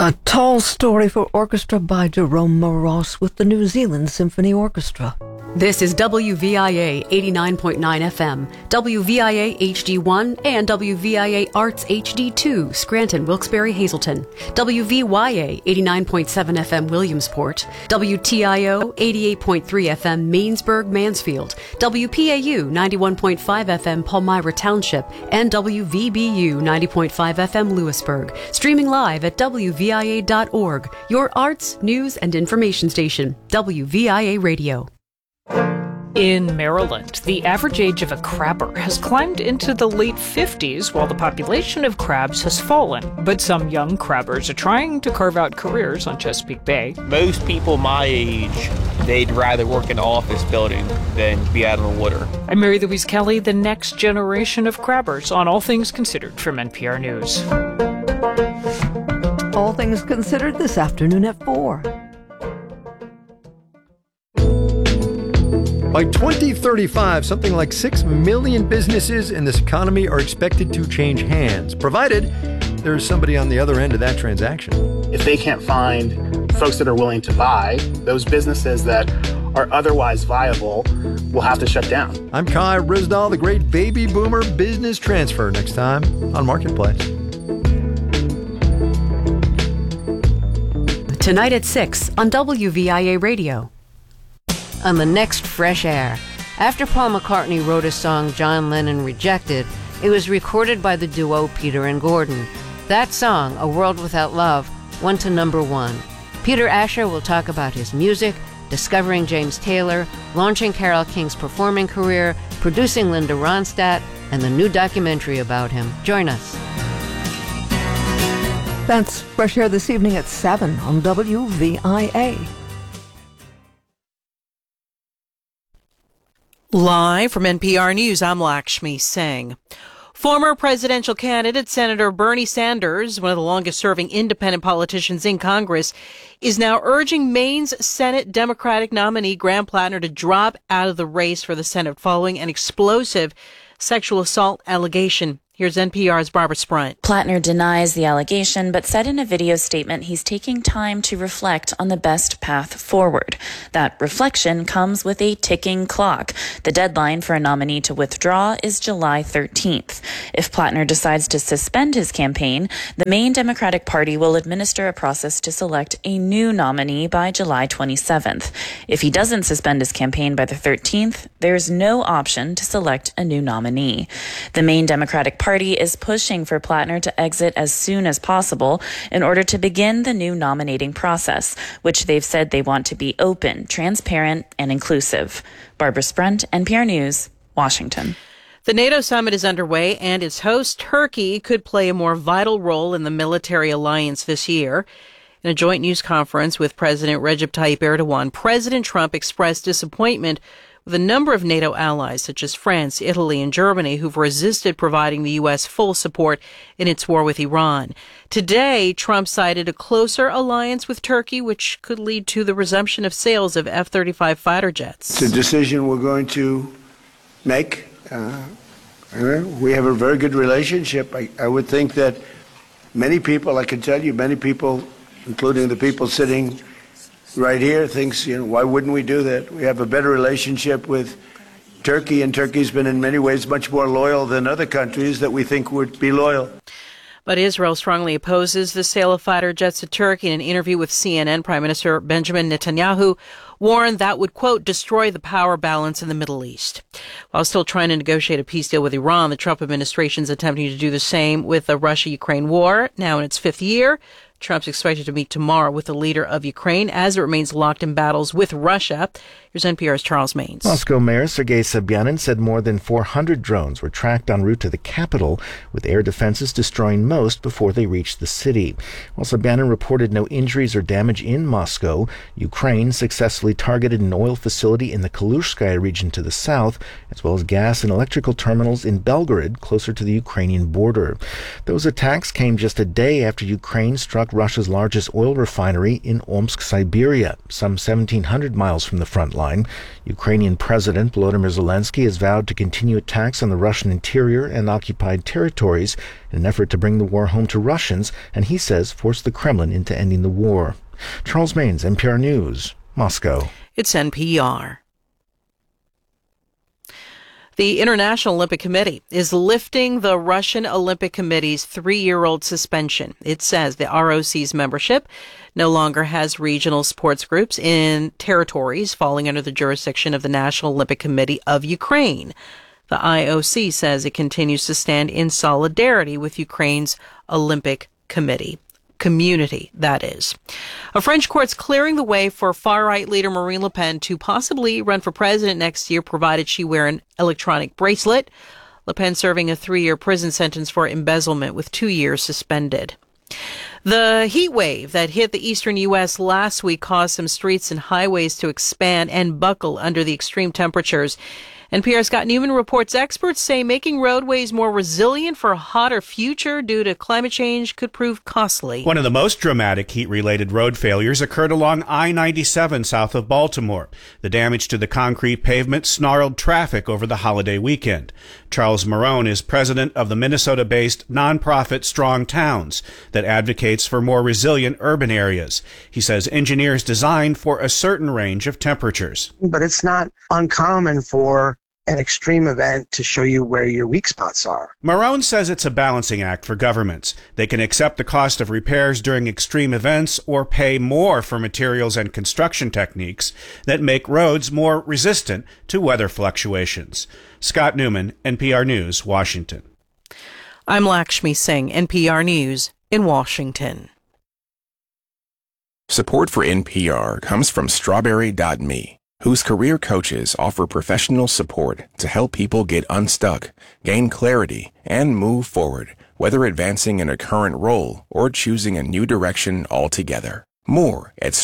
A tall story for orchestra by Jerome Moross with the New Zealand Symphony Orchestra. This is WVIA 89.9 FM, WVIA HD1, and WVIA Arts HD2, Scranton, Wilkes-Barre, Hazleton, WVYA 89.7 FM, Williamsport, WTIO 88.3 FM, Mainsburg, Mansfield, WPAU 91.5 FM, Palmyra Township, and WVBU 90.5 FM, Lewisburg. Streaming live at WVIA.org, your arts, news, and information station, WVIA Radio. In Maryland, the average age of a crabber has climbed into the late 50s while the population of crabs has fallen. But some young crabbers are trying to carve out careers on Chesapeake Bay. Most people my age, they'd rather work in an office building than be out on the water. I'm Mary Louise Kelly, the next generation of crabbers on All Things Considered from NPR News. All Things Considered this afternoon at 4. By 2035, something like 6 million businesses in this economy are expected to change hands, provided there's somebody on the other end of that transaction. If they can't find folks that are willing to buy, those businesses that are otherwise viable will have to shut down. I'm Kai Ryssdal, the great baby boomer business transfer, next time on Marketplace. Tonight at 6 on WVIA Radio. On the next Fresh Air. After Paul McCartney wrote a song John Lennon rejected, it was recorded by the duo Peter and Gordon. That song, A World Without Love, went to #1. Peter Asher will talk about his music, discovering James Taylor, launching Carole King's performing career, producing Linda Ronstadt, and the new documentary about him. Join us. That's Fresh Air this evening at 7 on WVIA. Live from NPR News, I'm Lakshmi Singh. Former presidential candidate Senator Bernie Sanders, one of the longest-serving independent politicians in Congress, is now urging Maine's Senate Democratic nominee Graham Plattner to drop out of the race for the Senate following an explosive sexual assault allegation. Here's NPR's Barbara Sprunt. Plattner denies the allegation, but said in a video statement he's taking time to reflect on the best path forward. That reflection comes with a ticking clock. The deadline for a nominee to withdraw is July 13th. If Plattner decides to suspend his campaign, the Maine Democratic Party will administer a process to select a new nominee by July 27th. If he doesn't suspend his campaign by the 13th, there's no option to select a new nominee. The Maine Democratic Party is pushing for Plattner to exit as soon as possible in order to begin the new nominating process, which they've said they want to be open, transparent, and inclusive. Barbara Sprunt, NPR News, Washington. The NATO summit is underway, and its host, Turkey, could play a more vital role in the military alliance this year. In a joint news conference with President Recep Tayyip Erdogan, President Trump expressed disappointment with a number of NATO allies, such as France, Italy, and Germany, who've resisted providing the U.S. full support in its war with Iran. Today, Trump cited a closer alliance with Turkey, which could lead to the resumption of sales of F-35 fighter jets. It's a decision we're going to make. We have a very good relationship. I would think that many people, I can tell you, many people, including the people sitting right here, thinks, why wouldn't we do that? We have a better relationship with Turkey, and Turkey's been in many ways much more loyal than other countries that we think would be loyal. But Israel strongly opposes the sale of fighter jets to Turkey. In an interview with CNN, Prime Minister Benjamin Netanyahu warned that would, quote, destroy the power balance in the Middle East. While still trying to negotiate a peace deal with Iran, the Trump administration is attempting to do the same with the Russia-Ukraine war, now in its 5th year. Trump's expected to meet tomorrow with the leader of Ukraine as it remains locked in battles with Russia. Here's NPR's Charles Maines. Moscow Mayor Sergei Sobyanin said more than 400 drones were tracked en route to the capital, with air defenses destroying most before they reached the city. While Sobyanin reported no injuries or damage in Moscow, Ukraine successfully targeted an oil facility in the Kalushskaya region to the south, as well as gas and electrical terminals in Belgorod, closer to the Ukrainian border. Those attacks came just a day after Ukraine struck Russia's largest oil refinery in Omsk, Siberia, some 1,700 miles from the front line. Ukrainian President Volodymyr Zelensky has vowed to continue attacks on the Russian interior and occupied territories in an effort to bring the war home to Russians, and he says force the Kremlin into ending the war. Charles Maines, NPR News, Moscow. It's NPR. The International Olympic Committee is lifting the Russian Olympic Committee's 3-year-old suspension. It says the ROC's membership no longer has regional sports groups in territories falling under the jurisdiction of the National Olympic Committee of Ukraine. The IOC says it continues to stand in solidarity with Ukraine's Olympic community, that is. A French court's clearing the way for far-right leader Marine Le Pen to possibly run for president next year, provided she wear an electronic bracelet. Le Pen serving a 3-year prison sentence for embezzlement with 2 years suspended. The heat wave that hit the eastern U.S. last week caused some streets and highways to expand and buckle under the extreme temperatures. NPR's Scott Newman reports experts say making roadways more resilient for a hotter future due to climate change could prove costly. One of the most dramatic heat-related road failures occurred along I-97 south of Baltimore. The damage to the concrete pavement snarled traffic over the holiday weekend. Charles Marone is president of the Minnesota-based nonprofit Strong Towns that advocates for more resilient urban areas. He says engineers designed for a certain range of temperatures. But it's not uncommon for an extreme event to show you where your weak spots are. Marone says it's a balancing act for governments. They can accept the cost of repairs during extreme events or pay more for materials and construction techniques that make roads more resistant to weather fluctuations. Scott Newman, NPR News, Washington. I'm Lakshmi Singh, NPR News in Washington. Support for NPR comes from Strawberry.me, whose career coaches offer professional support to help people get unstuck, gain clarity, and move forward, whether advancing in a current role or choosing a new direction altogether. More at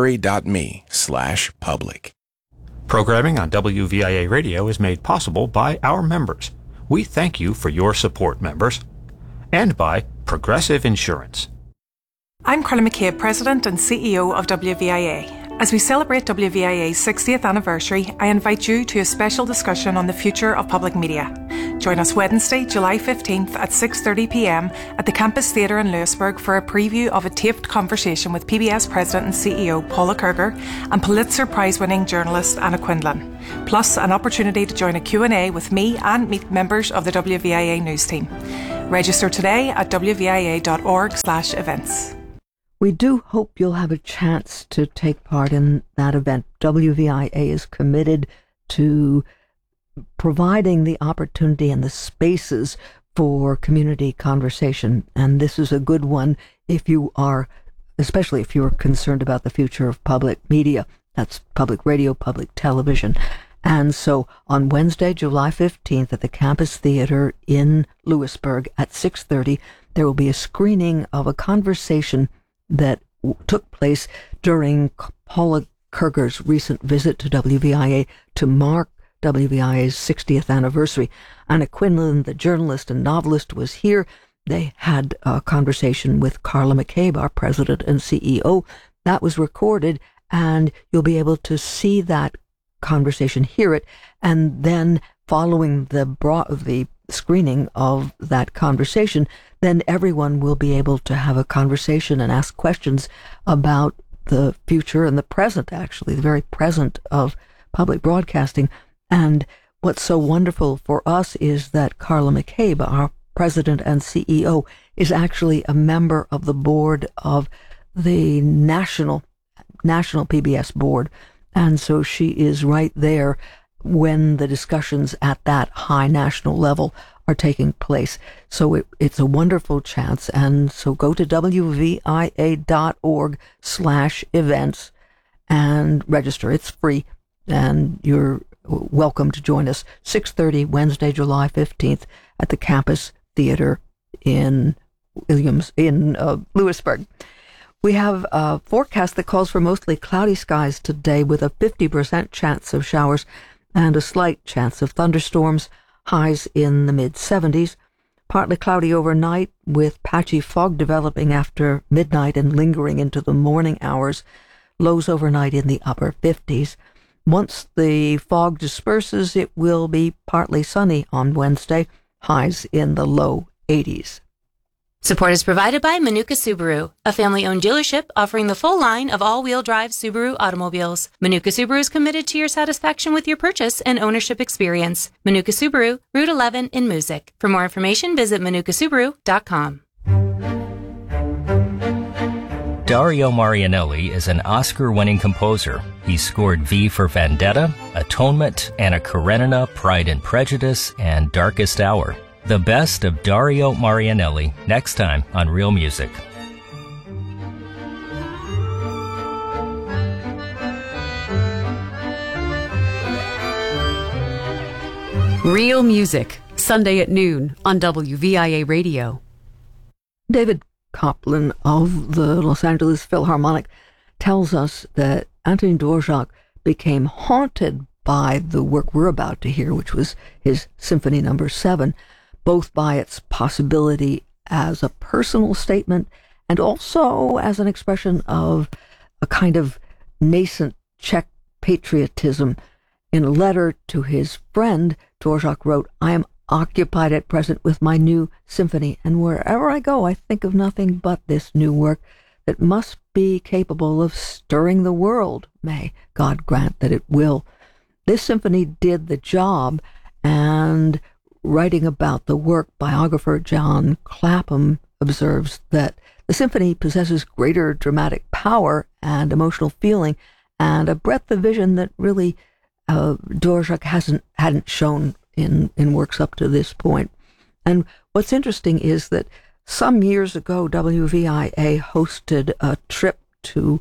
strawberry.me/public. Programming on WVIA Radio is made possible by our members. We thank you for your support, members. And by Progressive Insurance. I'm Carla McCabe, President and CEO of WVIA. As we celebrate WVIA's 60th anniversary, I invite you to a special discussion on the future of public media. Join us Wednesday, July 15th at 6:30 p.m. at the Campus Theatre in Lewisburg for a preview of a taped conversation with PBS President and CEO Paula Kerger and Pulitzer Prize-winning journalist Anna Quindlen, plus an opportunity to join a Q&A with me and meet members of the WVIA news team. Register today at wvia.org/events. We do hope you'll have a chance to take part in that event. WVIA is committed to providing the opportunity and the spaces for community conversation, and this is a good one if you are, especially if you're concerned about the future of public media. That's public radio, public television. And so on Wednesday, July 15th at the Campus Theatre in Lewisburg at 6:30, there will be a screening of a conversation that took place during Paula Kerger's recent visit to WVIA to mark WVIA's 60th anniversary. Anna Quindlen, the journalist and novelist, was here. They had a conversation with Carla McCabe, our president and CEO. That was recorded, and you'll be able to see that conversation, hear it, and then following the screening of that conversation, then everyone will be able to have a conversation and ask questions about the future and the present, actually, the very present of public broadcasting. And what's so wonderful for us is that Carla McCabe, our president and CEO, is actually a member of the board of the national PBS board. And so she is right there when the discussions at that high national level are taking place. So it's a wonderful chance. And so go to wvia.org/events and register. It's free, and you're welcome to join us 6:30 Wednesday, July 15th at the Campus Theatre in Lewisburg. We have a forecast that calls for mostly cloudy skies today with a 50% chance of showers and a slight chance of thunderstorms, highs in the mid-70s. partly cloudy overnight with patchy fog developing after midnight and lingering into the morning hours. Lows overnight in the upper 50s. Once the fog disperses, it will be partly sunny on Wednesday, highs in the low 80s. Support is provided by Manuka Subaru, a family-owned dealership offering the full line of all-wheel drive Subaru automobiles. Manuka Subaru is committed to your satisfaction with your purchase and ownership experience. Manuka Subaru, Route 11 in Moosic. For more information, visit manukasubaru.com. Dario Marianelli is an Oscar-winning composer. He scored V for Vendetta, Atonement, Anna Karenina, Pride and Prejudice, and Darkest Hour. The best of Dario Marianelli, next time on Real Music. Real Music, Sunday at noon on WVIA Radio. David Kaplan of the Los Angeles Philharmonic tells us that Antonin Dvorak became haunted by the work we're about to hear, which was his Symphony No. 7, both by its possibility as a personal statement and also as an expression of a kind of nascent Czech patriotism. In a letter to his friend, Dvorak wrote, "I am occupied at present with my new symphony, and wherever I go, I think of nothing but this new work that must be capable of stirring the world. May God grant that it will." This symphony did the job, and writing about the work, biographer John Clapham observes that the symphony possesses greater dramatic power and emotional feeling and a breadth of vision that really Dvorak hadn't shown in works up to this point. And what's interesting is that some years ago, WVIA hosted a trip to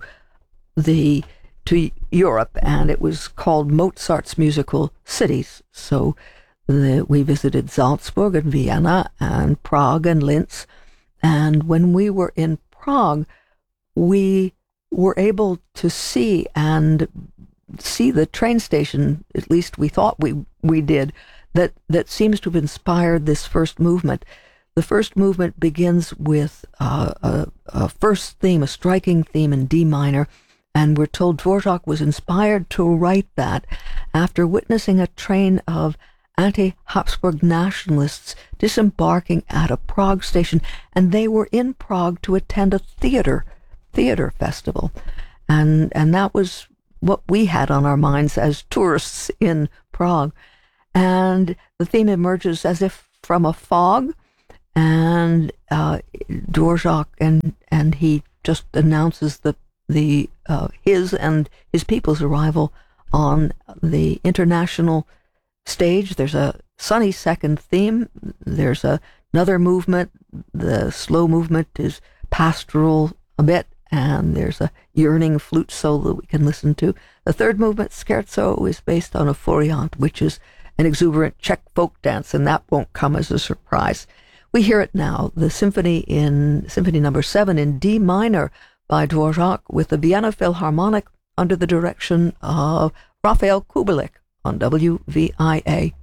Europe, and it was called Mozart's Musical Cities. So we visited Salzburg and Vienna and Prague and Linz. And when we were in Prague, we were able to see the train station, at least we thought we did, that seems to have inspired this first movement. The first movement begins with a first theme, a striking theme in D minor, and we're told Dvorak was inspired to write that after witnessing a train of anti-Habsburg nationalists disembarking at a Prague station, and they were in Prague to attend a theater festival, and that was what we had on our minds as tourists in Prague. And the theme emerges as if from a fog, and Dvorak and he just announces his and his people's arrival on the international stage. There's a sunny second theme. There's another movement. The slow movement is pastoral a bit, and there's a yearning flute solo that we can listen to. The third movement, Scherzo, is based on a Furiant, which is an exuberant Czech folk dance, and that won't come as a surprise. We hear it now, the Symphony No. 7 in D minor by Dvorak with the Vienna Philharmonic under the direction of Raphael Kubelik on WVIA.